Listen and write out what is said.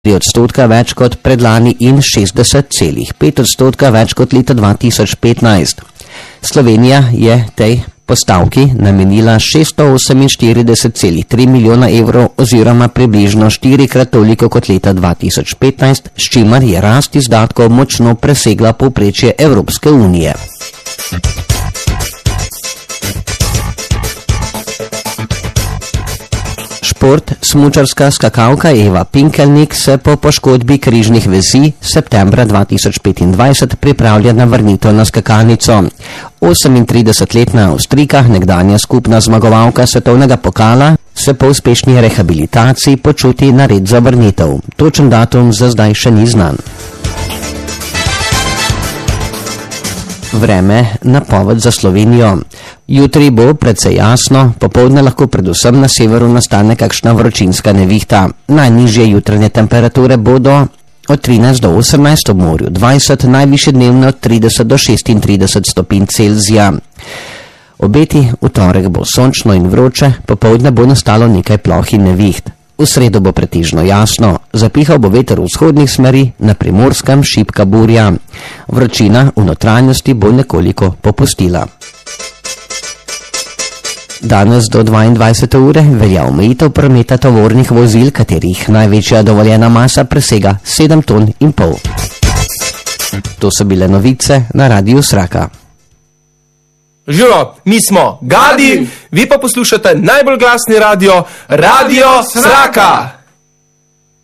3% več kot predlani in 60,5% več kot leta 2015. Slovenija je tej postavki namenila 648,3 milijona evrov oziroma približno 4-krat toliko kot leta 2015, s čimer je rast izdatkov močno presegla povprečje Evropske unije. Šport. Smučarska skakalka Eva Pinkelnik se po poškodbi križnih vezi septembra 2025 pripravlja na vrnitev na skakalnico. 38-letna Avstrijka, nekdanja skupna zmagovalka svetovnega pokala, se po uspešni rehabilitaciji počuti nared za vrnitev. Točen datum za zdaj še ni znan. Vreme, napoved za Slovenijo. Jutri bo precej jasno, popoldne lahko predvsem na severu nastane kakšna vročinska nevihta. Najnižje jutranje temperature bodo od 13 do 18 ob morju, 20, najvišje dnevne od 30 do 36 stopinj Celzija. Obeti, v torek bo sončno in vroče, popoldne bo nastalo nekaj ploh in neviht. V sredo bo pretežno jasno, zapihal bo veter vzhodnih smeri, na Primorskem šibka burja. Vročina v notranjosti bo nekoliko popustila. Danes do 22. ure velja omejitev prometa tovornih vozil, katerih največja dovoljena masa presega 7,5 ton. To so bile novice na Radiu Sraka. Živo, mi smo Gadi, vi pa poslušate najbolj glasni radio, Radio Sraka.